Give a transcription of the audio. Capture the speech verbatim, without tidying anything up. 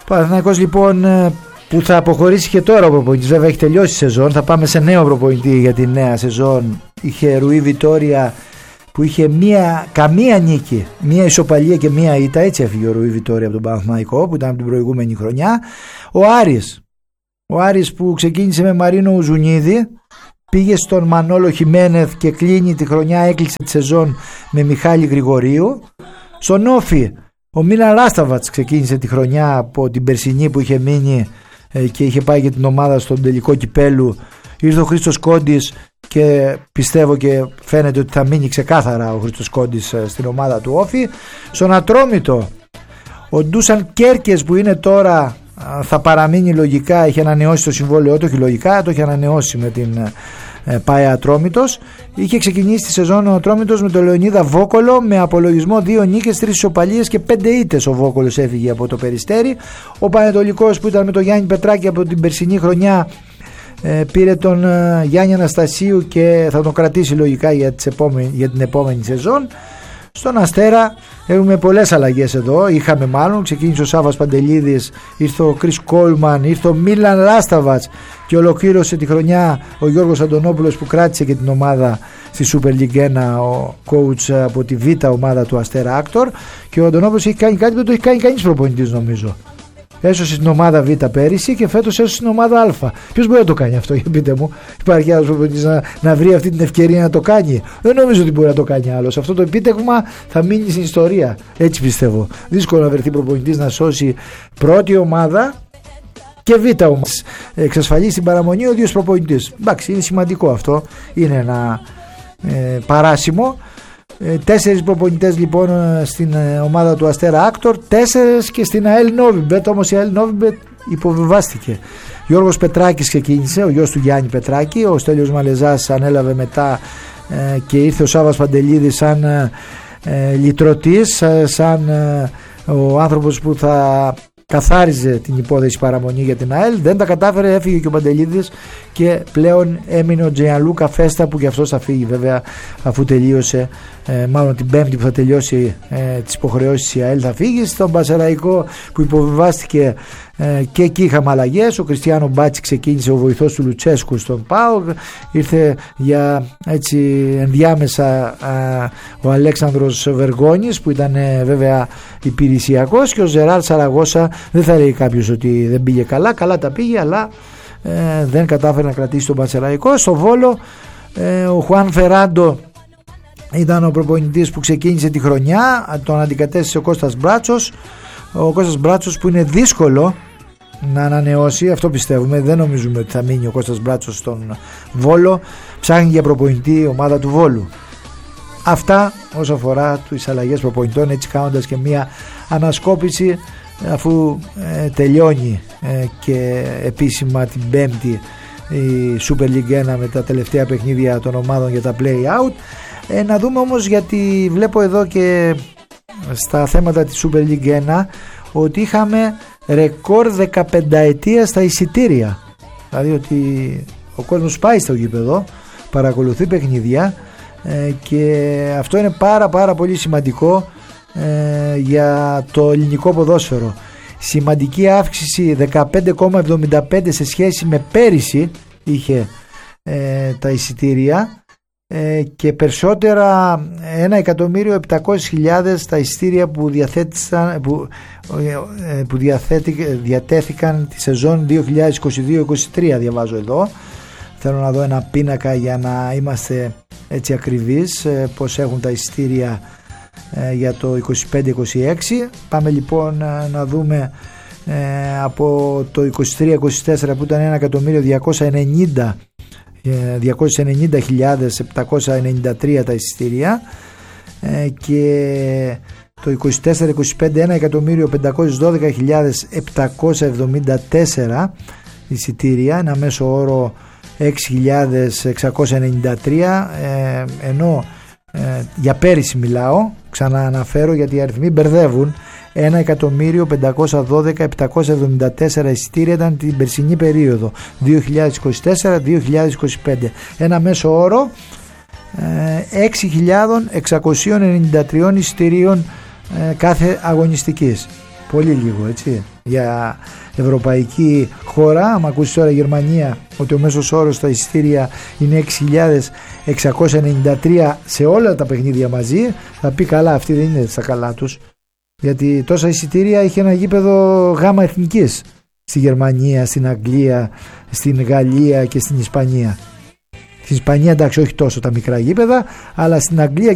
Παναθηναϊκός λοιπόν που θα αποχωρήσει και τώρα ο προπονητής, βέβαια έχει τελειώσει η σεζόν, θα πάμε σε νέο προπονητή για τη νέα σεζόν. Είχε Ρουί Βιτόρια που είχε μία, καμία νίκη, μία ισοπαλία και μία ήττα, έτσι έφυγε ο Ρουί Βιτόρια από τον Παναθηναϊκό που ήταν από την προηγούμενη χρονιά. Ο Άρης, ο Άρης που ξεκίνησε με Μαρίνο Ουζουνίδη, πήγε στον Μανόλο Χιμένεθ και κλείνει τη χρονιά, έκλεισε τη σεζόν με Μιχάλη Γρηγορίου. Στον Όφι ο Μίλαν Ράσταβατς ξεκίνησε τη χρονιά από την περσινή που είχε μείνει και είχε πάει για την ομάδα στον τελικό κυπέλου. Ήρθε ο Χρήστος Κόντης και πιστεύω και φαίνεται ότι θα μείνει ξεκάθαρα ο Χρήστος Κόντης στην ομάδα του Όφι. Στον Ατρόμητο ο Ντούσαν Κέρκες που είναι τώρα, θα παραμείνει λογικά, έχει ανανεώσει το συμβόλαιό του, όχι λογικά, το έχει ανανεώσει με την ΠΑΕ Ατρόμητος. Είχε ξεκινήσει τη σεζόν ο Ατρόμητος με τον Λεωνίδα Βόκολο με απολογισμό δύο νίκες, τρεις ισοπαλίες και πέντε ήττες. Ο Βόκολος έφυγε από το Περιστέρι. Ο Πανετολικός που ήταν με τον Γιάννη Πετράκη από την περσινή χρονιά πήρε τον Γιάννη Αναστασίου και θα τον κρατήσει λογικά για, επόμενη, για την επόμενη σεζόν. Στον Αστέρα έχουμε πολλές αλλαγές εδώ. Είχαμε μάλλον, ξεκίνησε ο Σάββας Παντελίδης, ήρθε ο Κρίς Κόλμαν, ήρθε ο Μίλαν Ράσταβατς και ολοκλήρωσε τη χρονιά ο Γιώργος Αντωνόπουλος που κράτησε και την ομάδα στη Super League ένα, ο coach από τη Β' ομάδα του Αστέρα Άκτορ. Και ο Αντωνόπουλος έχει κάνει κάτι που δεν το έχει κάνει κανείς προπονητής νομίζω. Έσωσε την ομάδα Β πέρυσι και φέτος έσωσε την ομάδα Α. Ποιος μπορεί να το κάνει αυτό, για πείτε μου? Υπάρχει άλλος προπονητής να, να βρει αυτή την ευκαιρία να το κάνει? Δεν νομίζω ότι μπορεί να το κάνει άλλος. Αυτό το επίτευγμα θα μείνει στην ιστορία. Έτσι πιστεύω. Δύσκολο να βρεθεί προπονητής να σώσει πρώτη ομάδα και Β ομάδα. Εξασφαλίσει την παραμονή ο ίδιος προπονητής. Εντάξει, είναι σημαντικό αυτό. Είναι ένα ε, παράσημο. Τέσσερις προπονητές λοιπόν στην ομάδα του Αστέρα Άκτορ, τέσσερις και στην ΑΕΛ Νόβιμπετ, όμως η ΑΕΛ Νόβιμπετ υποβιβάστηκε. Γιώργος Πετράκης ξεκίνησε, ο γιος του Γιάννη Πετράκη, ο Στέλιος Μαλεζάς ανέλαβε μετά ε, και ήρθε ο Σάββας Παντελίδης σαν ε, λυτρωτής, σαν ε, ο άνθρωπος που θα καθάριζε την υπόθεση παραμονή για την ΑΕΛ. Δεν τα κατάφερε, έφυγε και ο Παντελίδης και πλέον έμεινε ο Τζιανλούκα Φέστα που και αυτός θα φύγει βέβαια αφού τελείωσε, ε, μάλλον την Πέμπτη που θα τελειώσει ε, τις υποχρεώσεις η ΑΕΛ θα φύγει. Στον Πασεραϊκό που υποβιβάστηκε ε, και εκεί είχαμε αλλαγές. Ο Κριστιάνο Μπάτσι ξεκίνησε, ο βοηθός του Λουτσέσκου στον ΠΑΟΚ. Ήρθε για έτσι ενδιάμεσα ε, ο Αλέξανδρος Βεργόνης που ήταν ε, βέβαια υπηρεσιακός, και ο Ζεράρ Σαραγώσα. Δεν θα λέει κάποιος ότι δεν πήγε καλά, καλά τα πήγε, αλλά ε, δεν κατάφερε να κρατήσει τον Πανσεραϊκό. Στο Βόλο ε, ο Χουάν Φεράντο ήταν ο προπονητής που ξεκίνησε τη χρονιά, τον αντικατέστησε ο Κώστας Μπράτσος. Ο Κώστας Μπράτσος που είναι δύσκολο να ανανεώσει, αυτό πιστεύουμε, δεν νομίζουμε ότι θα μείνει ο Κώστας Μπράτσος στον Βόλο. Ψάχνει για προπονητή η ομάδα του Βόλου. Αυτά όσο αφορά τις αλλαγές προπονητών, έτσι κάνοντας και μια ανασκόπηση αφού ε, τελειώνει ε, και επίσημα την Πέμπτη η Super League ένα με τα τελευταία παιχνίδια των ομάδων για τα play out. Ε, να δούμε όμως, γιατί βλέπω εδώ και στα θέματα της Super League ένα ότι είχαμε ρεκόρ δεκαπενταετία στα εισιτήρια, δηλαδή ότι ο κόσμος πάει στο γήπεδο, παρακολουθεί παιχνίδια ε, και αυτό είναι πάρα πάρα πολύ σημαντικό ε, για το ελληνικό ποδόσφαιρο. Σημαντική αύξηση δεκαπέντε κόμμα εβδομήντα πέντε σε σχέση με πέρυσι είχε ε, τα εισιτήρια ε, και περισσότερα ένα εκατομμύριο επτακόσιες χιλιάδες τα εισιτήρια που, διαθέτησαν, που, ε, που διαθέτη, διατέθηκαν τη σεζόν δύο χιλιάδες είκοσι δύο είκοσι τρία. Διαβάζω εδώ, θέλω να δω ένα πίνακα για να είμαστε έτσι ακριβείς ε, πως έχουν τα εισιτήρια ε, για το είκοσι πέντε είκοσι έξι. Πάμε λοιπόν ε, να δούμε ε, από το είκοσι τρία είκοσι τέσσερα που ήταν ένα εκατομμύριο διακόσιες ενενήντα χιλιάδες επτακόσια ενενήντα τρία τα εισιτήρια ε, και το είκοσι τέσσερα είκοσι πέντε ένα εκατομμύριο πεντακόσιες δώδεκα χιλιάδες επτακόσια εβδομήντα τέσσερα εισιτήρια, ένα μέσο όρο έξι χιλιάδες εξακόσια ενενήντα τρία, ε, ενώ ε, για πέρυσι μιλάω, ξανααναφέρω γιατί οι αριθμοί μπερδεύουν. Ένα εκατομμύριο πεντακόσια δώδεκα χιλιάδες επτακόσια εβδομήντα τέσσερα εισιτήρια ήταν την περσινή περίοδο δύο χιλιάδες είκοσι τέσσερα δύο χιλιάδες είκοσι πέντε, ένα μέσο όρο ε, έξι χιλιάδες εξακόσια ενενήντα τρία εισιτηρίων ε, κάθε αγωνιστικής. Πολύ λίγο, έτσι. Για ευρωπαϊκή χώρα, άμα ακούσεις τώρα Γερμανία ότι ο μέσος όρος στα εισιτήρια είναι έξι χιλιάδες εξακόσια ενενήντα τρία σε όλα τα παιχνίδια μαζί, θα πει καλά, αυτοί δεν είναι στα καλά τους. Γιατί τόσα εισιτήρια είχε ένα γήπεδο γάμα εθνικής στη Γερμανία, στην Αγγλία, στην Γαλλία και στην Ισπανία. Στην Ισπανία εντάξει, όχι τόσο τα μικρά γήπεδα, αλλά στην Αγγλία